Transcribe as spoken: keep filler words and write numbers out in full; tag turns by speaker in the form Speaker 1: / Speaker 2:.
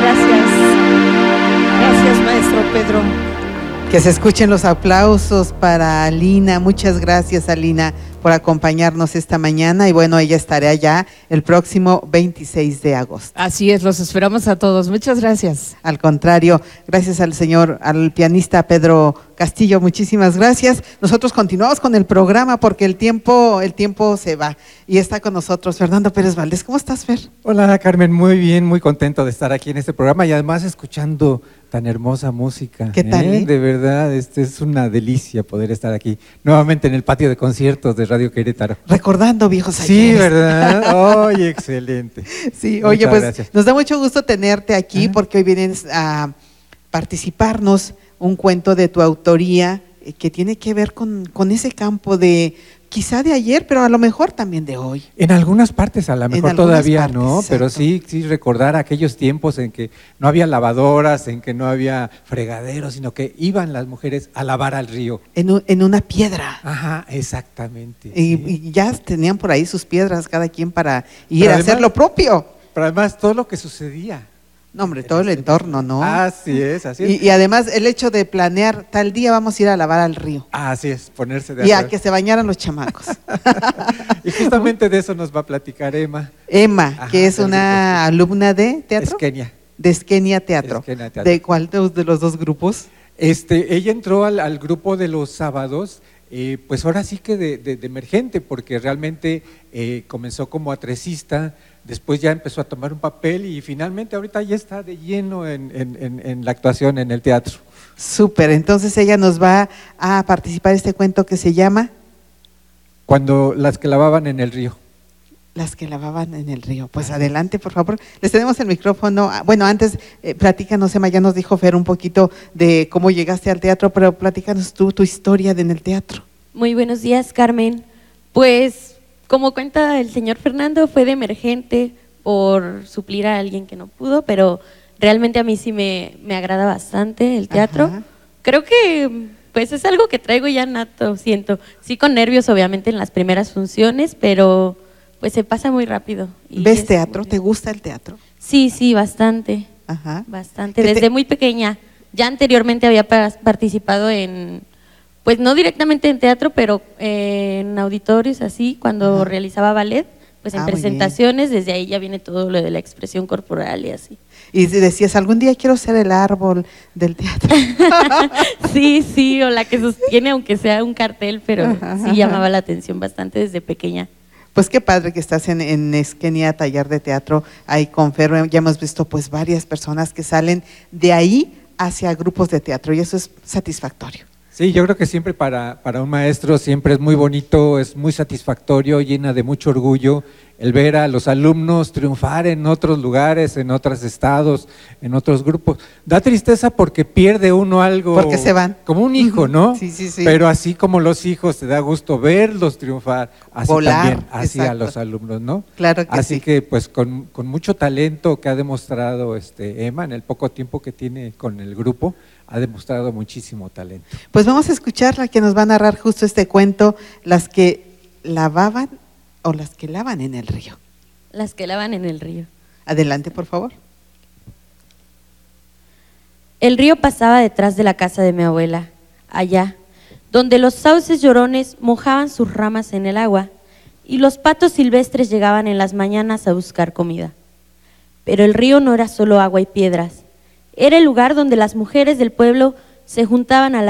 Speaker 1: Gracias. Gracias, maestro Pedro.
Speaker 2: Que se escuchen los aplausos para Alina. Muchas gracias, Alina, por acompañarnos esta mañana. Y bueno, ella estará allá el próximo veintiséis de agosto.
Speaker 1: Así es, los esperamos a todos. Muchas gracias.
Speaker 2: Al contrario, gracias al señor, al pianista Pedro Castillo, muchísimas gracias. Nosotros continuamos con el programa porque el tiempo, el tiempo se va. Y está con nosotros Fernando Pérez Valdés. ¿Cómo estás, Fer?
Speaker 3: Hola, Carmen, muy bien, muy contento de estar aquí en este programa y además escuchando tan hermosa música.
Speaker 2: ¿Qué tal?
Speaker 3: ¿eh?
Speaker 2: eh?
Speaker 3: De verdad, este es una delicia poder estar aquí nuevamente en el patio de conciertos de Radio Querétaro.
Speaker 2: Recordando viejos
Speaker 3: Sí,
Speaker 2: ayeres.
Speaker 3: ¿verdad? Oye, excelente.
Speaker 2: Sí,
Speaker 3: Muchas
Speaker 2: oye, pues
Speaker 3: gracias.
Speaker 2: nos da mucho gusto tenerte aquí
Speaker 3: Ajá.
Speaker 2: porque hoy vienes a participarnos un cuento de tu autoría eh, que tiene que ver con, con ese campo de, quizá de ayer, pero a lo mejor también de hoy.
Speaker 3: En algunas partes a lo mejor
Speaker 2: algunas
Speaker 3: todavía
Speaker 2: partes,
Speaker 3: no,
Speaker 2: exacto.
Speaker 3: pero sí, sí recordar aquellos tiempos en que no había lavadoras, en que no había fregaderos, sino que iban las mujeres a lavar al río.
Speaker 2: En, un- en una piedra.
Speaker 3: Ajá, exactamente.
Speaker 2: Y,
Speaker 3: sí.
Speaker 2: y ya tenían por ahí sus piedras cada quien para ir
Speaker 3: Pero
Speaker 2: a
Speaker 3: además-
Speaker 2: hacer lo propio.
Speaker 3: Pero además todo lo que sucedía.
Speaker 2: No, hombre, todo el entorno, ¿no?
Speaker 3: Así es, así es.
Speaker 2: Y, y además el hecho de planear, tal día vamos a ir a lavar al río.
Speaker 3: Así es, ponerse de
Speaker 2: Y a
Speaker 3: acuerdo.
Speaker 2: que se bañaran los chamacos.
Speaker 3: Y justamente de eso nos va a platicar Emma.
Speaker 2: Emma,
Speaker 3: Ajá,
Speaker 2: que es
Speaker 3: del
Speaker 2: una alumna de teatro.
Speaker 3: Esquenia.
Speaker 2: De Esquenia Teatro.
Speaker 3: Esquenia Teatro.
Speaker 2: ¿De cuál de, de los dos grupos?
Speaker 3: Este, ella entró al, al grupo de los sábados, eh, pues ahora sí que de, de- de emergente, porque realmente eh, comenzó como atrecista, después ya empezó a tomar un papel y finalmente ahorita ya está de lleno en, en- en- en la actuación en el teatro.
Speaker 2: Súper, entonces ella nos va a participar en este cuento que se llama
Speaker 3: Cuando las que lavaban en el río.
Speaker 2: Las que lavaban en el río. Pues adelante, por favor. Les tenemos el micrófono. Ah, Bueno, antes, eh, platícanos, Emma, ya nos dijo Fer un poquito de cómo llegaste al teatro, pero platícanos tú tu historia de en el teatro.
Speaker 4: Muy buenos días, Carmen. Pues, como cuenta el señor Fernando, fue de emergente por suplir a alguien que no pudo, pero realmente a mí sí me, me agrada bastante el teatro.
Speaker 2: Ajá.
Speaker 4: Creo que pues es algo que traigo ya nato, siento. Sí con nervios, obviamente, en las primeras funciones, pero pues se pasa muy rápido. y
Speaker 2: ¿Ves
Speaker 4: es
Speaker 2: teatro?
Speaker 4: muy
Speaker 2: ¿Te
Speaker 4: bien.
Speaker 2: gusta el teatro?
Speaker 4: Sí, sí, bastante,
Speaker 2: Ajá.
Speaker 4: bastante.
Speaker 2: ¿Qué te-
Speaker 4: Desde muy pequeña. Ya anteriormente había pa- participado en, pues no directamente en teatro, pero eh, en auditorios así, cuando
Speaker 2: Ajá.
Speaker 4: realizaba ballet, pues en
Speaker 2: Ah, muy bien.
Speaker 4: presentaciones, desde ahí ya viene todo lo de la expresión corporal y así.
Speaker 2: Y si decías, algún día quiero ser el árbol del teatro.
Speaker 4: Sí, sí, o la que sostiene, aunque sea un cartel, pero
Speaker 2: Ajá,
Speaker 4: sí
Speaker 2: ajá.
Speaker 4: llamaba la atención bastante desde pequeña.
Speaker 2: Pues qué padre que estás en, en Esquenia Taller de Teatro, ahí con Fer, ya hemos visto pues varias personas que salen de ahí hacia grupos de teatro y eso es satisfactorio.
Speaker 3: Sí, yo creo que siempre para, para un maestro siempre es muy bonito, es muy satisfactorio, llena de mucho orgullo el ver a los alumnos triunfar en otros lugares, en otros estados, en otros grupos. Da tristeza porque pierde uno algo.
Speaker 2: Porque se van.
Speaker 3: Como un hijo, ¿no?
Speaker 2: Sí, sí, sí.
Speaker 3: Pero así como los hijos, te da gusto verlos triunfar, así
Speaker 2: Volar,
Speaker 3: también, así a
Speaker 2: exacto.
Speaker 3: los alumnos, ¿no?
Speaker 2: Claro que
Speaker 3: así
Speaker 2: sí.
Speaker 3: que pues con, con mucho talento que ha demostrado este Emma en el poco tiempo que tiene con el grupo, ha demostrado muchísimo talento.
Speaker 2: Pues vamos a escuchar la que nos va a narrar justo este cuento, las que lavaban o las que lavan en el río.
Speaker 4: Las que lavan en el río.
Speaker 2: Adelante, por favor.
Speaker 4: El río pasaba detrás de la casa de mi abuela, allá, donde los sauces llorones mojaban sus ramas en el agua y los patos silvestres llegaban en las mañanas a buscar comida. Pero el río no era solo agua y piedras, era el lugar donde las mujeres del pueblo se juntaban a la